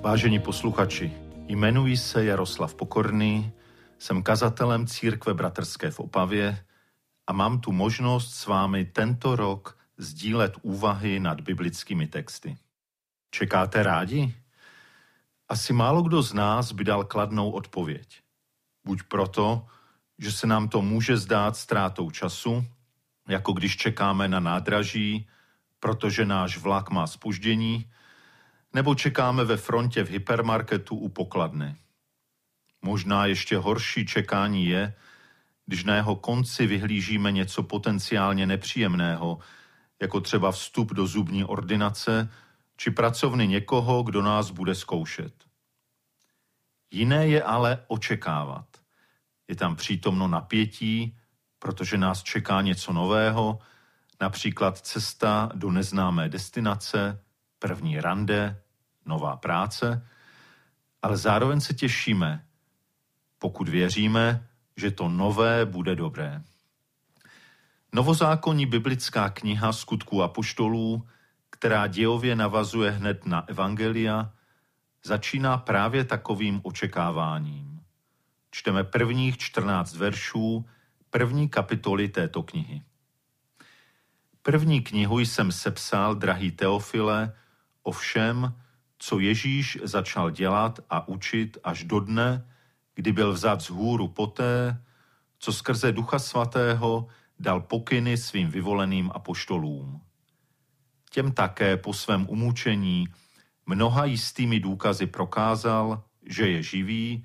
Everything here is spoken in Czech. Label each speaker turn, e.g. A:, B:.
A: Vážení posluchači, jmenuji se Jaroslav Pokorný, jsem kazatelem Církve bratrské v Opavě a mám tu možnost s vámi tento rok sdílet úvahy nad biblickými texty. Čekáte rádi? Asi málo kdo z nás by dal kladnou odpověď. Buď proto, že se nám to může zdát ztrátou času, jako když čekáme na nádraží, protože náš vlak má zpoždění, nebo čekáme ve frontě v hypermarketu u pokladny. Možná ještě horší čekání je, když na jeho konci vyhlížíme něco potenciálně nepříjemného, jako třeba vstup do zubní ordinace či pracovny někoho, kdo nás bude zkoušet. Jiné je ale očekávat. Je tam přítomno napětí, protože nás čeká něco nového, například cesta do neznámé destinace, první rande, nová práce, ale zároveň se těšíme, pokud věříme, že to nové bude dobré. Novozákonní biblická kniha Skutků apoštolů, která dějově navazuje hned na evangelia, začíná právě takovým očekáváním. Čteme prvních 14 veršů první kapitoly této knihy. První knihu jsem sepsal, drahý Teofile, o všem, co Ježíš začal dělat a učit až do dne, kdy byl vzat vzhůru poté, co skrze Ducha Svatého dal pokyny svým vyvoleným apoštolům. Těm také po svém umučení mnoha jistými důkazy prokázal, že je živý